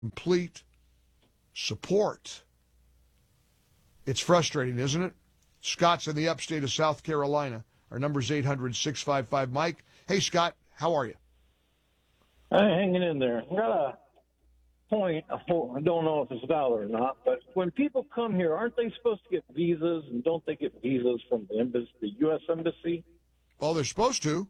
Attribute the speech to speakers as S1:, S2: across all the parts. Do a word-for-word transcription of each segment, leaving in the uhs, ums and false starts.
S1: complete support. It's frustrating, isn't it? Scott's in the upstate of South Carolina. Our number's eight hundred, six five five, Mike. Hey, Scott, how are you?
S2: I'm hanging in there. I got a point. I don't know if it's valid or not, but when people come here, aren't they supposed to get visas, and don't they get visas from the embassy, the U S Embassy?
S1: Well, they're supposed to.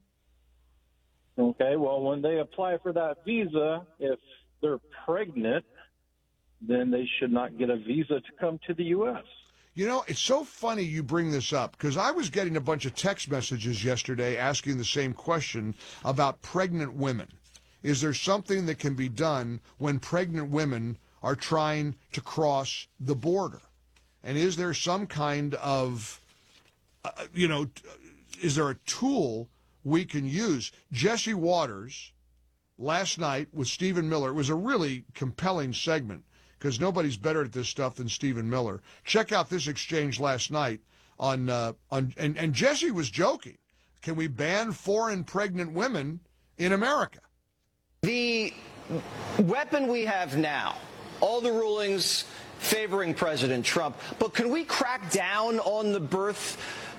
S2: Okay, well, when they apply for that visa, if they're pregnant, then they should not get a visa to come to the U S.
S1: You know, it's so funny you bring this up, because I was getting a bunch of text messages yesterday asking the same question about pregnant women. Is there something that can be done when pregnant women are trying to cross the border? And is there some kind of, uh, you know, is there a tool we can use? Jesse Waters, last night with Stephen Miller, it was a really compelling segment, because nobody's better at this stuff than Stephen Miller. Check out this exchange last night on, uh, on and, and Jesse was joking. Can we ban foreign pregnant women in America?
S3: The weapon we have now, all the rulings favoring President Trump, but can we crack down on the birth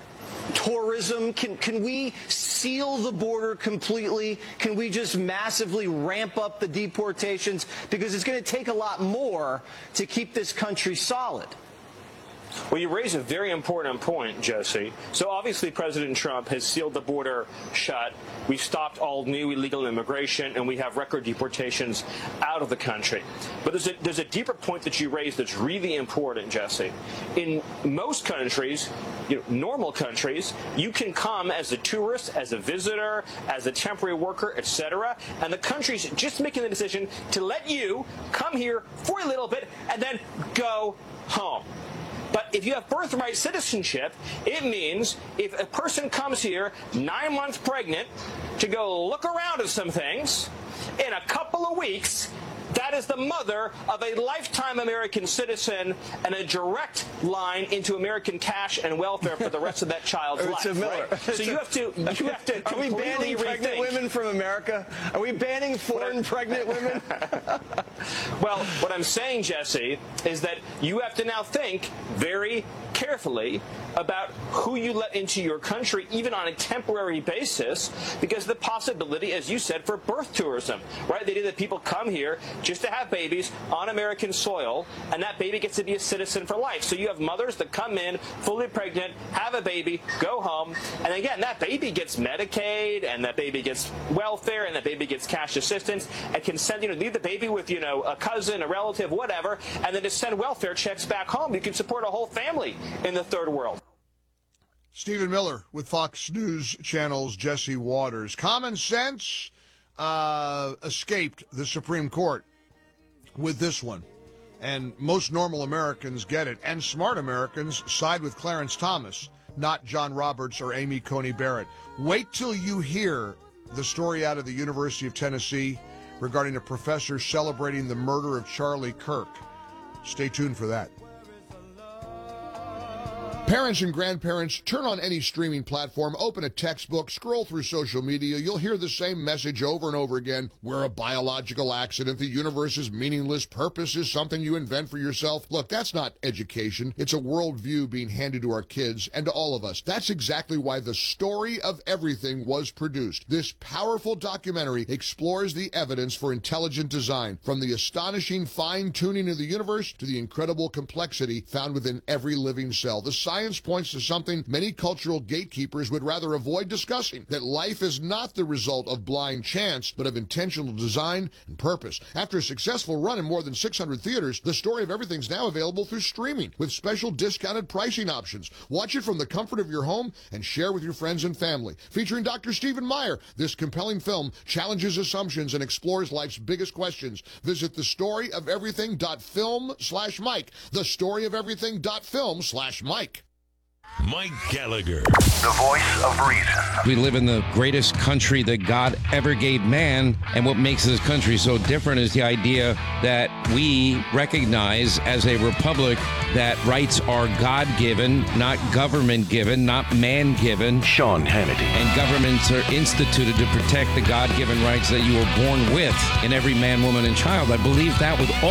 S3: tourism? Can, can we seal the border completely? Can we just massively ramp up the deportations? Because it's going to take a lot more to keep this country solid.
S4: Well, you raise a very important point, Jesse. So obviously President Trump has sealed the border shut. We've stopped all new illegal immigration, and we have record deportations out of the country. But there's a, there's a deeper point that you raised that's really important, Jesse. In most countries, you know, normal countries, you can come as a tourist, as a visitor, as a temporary worker, et cetera, and the country's just making the decision to let you come here for a little bit and then go home. But if you have birthright citizenship, it means if a person comes here nine months pregnant to go look around at some things, in a couple of weeks, that is the mother of a lifetime American citizen and a direct line into American cash and welfare for the rest of that child's life. Right? So you have to you have to
S3: Are we banning pregnant women from America? Are we banning foreign pregnant women?
S4: Well, what I'm saying, Jesse, is that you have to now think very carefully about who you let into your country, even on a temporary basis, because the possibility, as you said, for birth tourism, right? The idea that people come here just to have babies on American soil, and that baby gets to be a citizen for life. So you have mothers that come in fully pregnant, have a baby, go home, and again, that baby gets Medicaid, and that baby gets welfare, and that baby gets cash assistance, and can send, you know, leave the baby with, you know, a cousin, a relative, whatever, and then just send welfare checks back home. You can support a whole family in the third world.
S1: Stephen Miller with Fox News Channel's Jesse Waters. Common sense uh, escaped the Supreme Court with this one. And most normal Americans get it. And smart Americans side with Clarence Thomas, not John Roberts or Amy Coney Barrett. Wait till you hear the story out of the University of Tennessee regarding a professor celebrating the murder of Charlie Kirk. Stay tuned for that. Parents and grandparents, turn on any streaming platform, open a textbook, scroll through social media. You'll hear the same message over and over again. We're a biological accident. The universe is meaningless. Purpose is something you invent for yourself. Look, that's not education. It's a worldview being handed to our kids and to all of us. That's exactly why The Story of Everything was produced. This powerful documentary explores the evidence for intelligent design, from the astonishing fine-tuning of the universe to the incredible complexity found within every living cell. The science points to something many cultural gatekeepers would rather avoid discussing, that life is not the result of blind chance, but of intentional design and purpose. After a successful run in more than six hundred theaters, The Story of Everything is now available through streaming with special discounted pricing options. Watch it from the comfort of your home and share with your friends and family. Featuring Doctor Stephen Meyer, this compelling film challenges assumptions and explores life's biggest questions. Visit thestoryofeverything.film slash Mike. Thestoryofeverything.film slash Mike.
S5: Mike Gallagher.
S6: The voice of reason.
S7: We live in the greatest country that God ever gave man, and what makes this country so different is the idea that we recognize as a republic that rights are God-given, not government-given, not man-given.
S6: Sean Hannity.
S7: And governments are instituted to protect the God-given rights that you were born with in every man, woman, and child. I believe that with all